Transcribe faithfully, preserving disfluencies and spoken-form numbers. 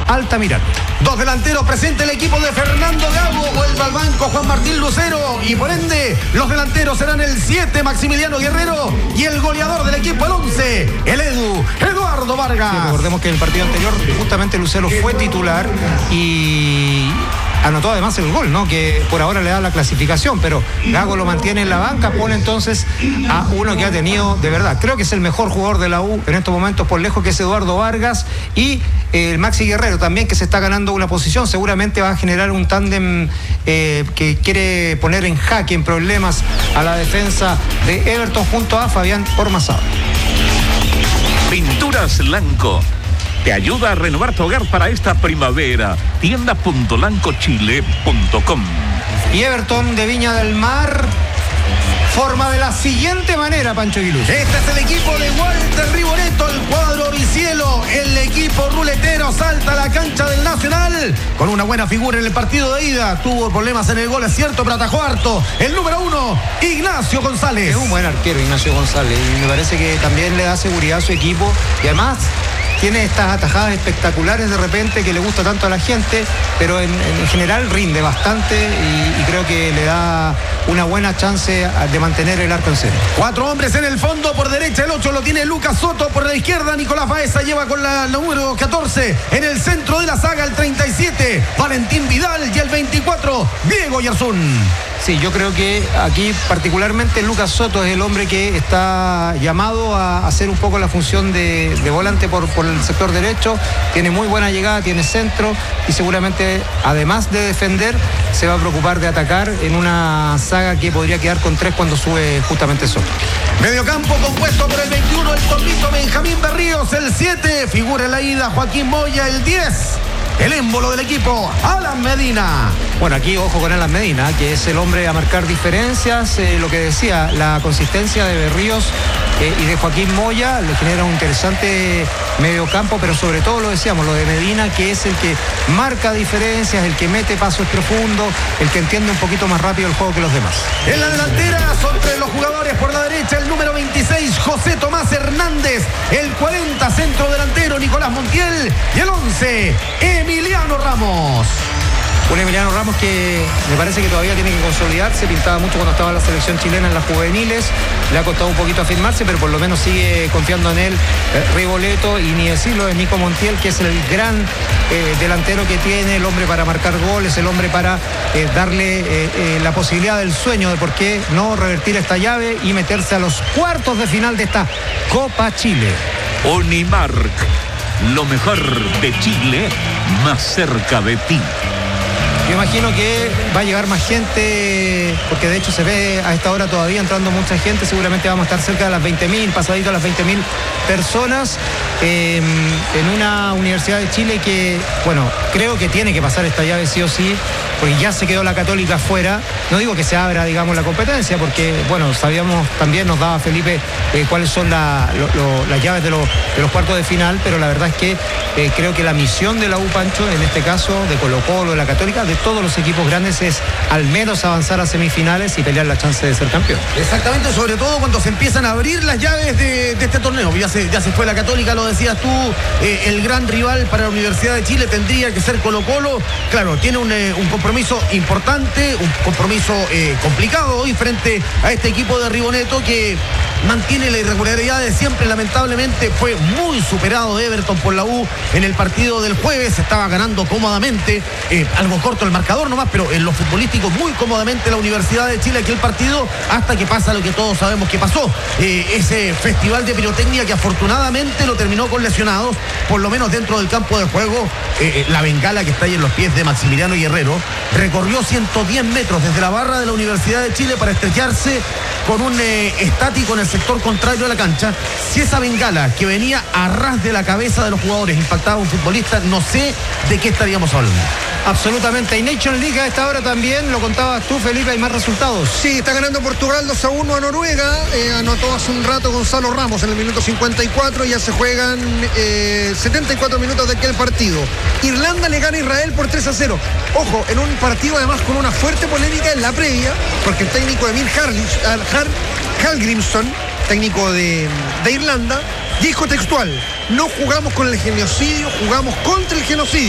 Altamirano. Dos delanteros presente el equipo de Fernando Gago, vuelve al banco Juan Martín Lucero y por ende los delanteros serán el siete Maximiliano Guerrero y el goleador del equipo el once, el Edu, Eduardo Vargas. Sí, recordemos que en el partido anterior justamente Lucero fue titular y anotó además el gol, ¿no? Que por ahora le da la clasificación, pero Gago lo mantiene en la banca, pone entonces a uno que ha tenido, de verdad, creo que es el mejor jugador de la U en estos momentos por lejos, que es Eduardo Vargas, y el Maxi Guerrero también, que se está ganando una posición, seguramente va a generar un tándem eh, que quiere poner en jaque, en problemas a la defensa de Everton junto a Fabián Ormazábal. Pinturas Lanco te ayuda a renovar tu hogar para esta primavera. tienda punto lanco chile punto com. Y Everton de Viña del Mar forma de la siguiente manera, Pancho Aguiluz. Este es el equipo de Walter Riboneto, el cuadro bicielo, el equipo ruletero salta a la cancha del Nacional con una buena figura en el partido de ida. Tuvo problemas en el gol, es cierto, pero atajó harto. El número uno, Ignacio González. Es un buen arquero, Ignacio González, y me parece que también le da seguridad a su equipo y además tiene estas atajadas espectaculares de repente que le gusta tanto a la gente, pero en, en general rinde bastante y, y creo que le da una buena chance de mantener el arco en cero. Cuatro hombres en el fondo, por derecha el ocho lo tiene Lucas Soto, por la izquierda Nicolás Baeza lleva con la, la número catorce, en el centro de la saga el treinta y siete, Valentín Vidal, y el veinticuatro, Diego Yarzún. Sí, yo creo que aquí particularmente Lucas Soto es el hombre que está llamado a hacer un poco la función de, de volante por, por el sector derecho. Tiene muy buena llegada, tiene centro y seguramente, además de defender, se va a preocupar de atacar en una saga que podría quedar con tres cuando sube justamente Soto. Mediocampo compuesto por el veintiuno, el Tornito Benjamín Berríos, el siete, figura en la ida Joaquín Moya, el diez. El émbolo del equipo, Alan Medina. Bueno, aquí ojo con Alan Medina, que es el hombre a marcar diferencias. Eh, lo que decía, la consistencia de Berríos eh, y de Joaquín Moya le genera un interesante mediocampo, pero sobre todo lo decíamos, lo de Medina, que es el que marca diferencias, el que mete pasos profundos, el que entiende un poquito más rápido el juego que los demás. En la delantera, son tres los jugadores por la derecha, el número veintiséis, José Tomás Hernández, el cuarenta, centro delantero, Nicolás Montiel, y el once, Emiliano Ramos. Un Emiliano Ramos que me parece que todavía tiene que consolidarse, pintaba mucho cuando estaba en la selección chilena en las juveniles, le ha costado un poquito afirmarse, pero por lo menos sigue confiando en él eh, Riboleto, y ni decirlo de Nico Montiel, que es el gran eh, delantero que tiene, el hombre para marcar goles, el hombre para eh, darle eh, eh, la posibilidad del sueño de por qué no revertir esta llave y meterse a los cuartos de final de esta Copa Chile. Unimark, lo mejor de Chile, más cerca de ti. Yo imagino que va a llegar más gente, porque de hecho se ve a esta hora todavía entrando mucha gente, seguramente vamos a estar cerca de las veinte mil, pasadito a las veinte mil personas, eh, en una Universidad de Chile que, bueno, creo que tiene que pasar esta llave sí o sí, porque ya se quedó la Católica afuera. No digo que se abra, digamos, la competencia, porque, bueno, sabíamos, también nos daba Felipe eh, cuáles son la, lo, lo, las llaves de, lo, de los cuartos de final, pero la verdad es que eh, creo que la misión de la U, Pancho, en este caso, de Colo-Colo, de la Católica, de todos los equipos grandes, es al menos avanzar a semifinales y pelear la chance de ser campeón. Exactamente, sobre todo cuando se empiezan a abrir las llaves de, de este torneo. Ya se, ya se fue la Católica, lo decías tú, eh, el gran rival para la Universidad de Chile tendría que ser Colo-Colo. Claro, tiene un, eh, un compromiso importante, un compromiso eh, complicado hoy frente a este equipo de Riboneto que mantiene la irregularidad de siempre. Lamentablemente fue muy superado Everton por la U en el partido del jueves, estaba ganando cómodamente, eh, algo corto el marcador nomás, pero en lo futbolístico muy cómodamente la Universidad de Chile aquel partido, hasta que pasa lo que todos sabemos que pasó, eh, ese festival de pirotecnia que afortunadamente lo terminó con lesionados, por lo menos dentro del campo de juego. eh, la bengala que está ahí en los pies de Maximiliano Guerrero recorrió ciento diez metros desde la barra de la Universidad de Chile para estrecharse con un eh, estático en el sector contrario de la cancha. Si esa bengala que venía a ras de la cabeza de los jugadores impactaba a un futbolista, no sé de qué estaríamos hablando. Absolutamente. Y Nation League a esta hora también, lo contabas tú, Felipe, hay más resultados. Sí, está ganando Portugal dos a uno a Noruega. Eh, anotó hace un rato Gonzalo Ramos en el minuto cincuenta y cuatro. Ya se juegan eh, setenta y cuatro minutos de aquel partido. Irlanda le gana a Israel por tres a cero. Ojo, en un partido además con una fuerte polémica en la previa, porque el técnico Emil Hallgrímsson, técnico de, de Irlanda, dijo textual: no jugamos con el genocidio, jugamos contra el genocidio.